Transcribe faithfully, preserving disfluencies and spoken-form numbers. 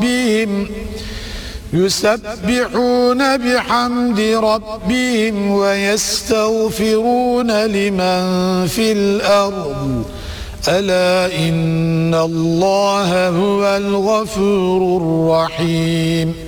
ربهم يسبحون بحمد ربهم ويستغفرون لمن في الأرض ألا إن الله هو الغفور الرحيم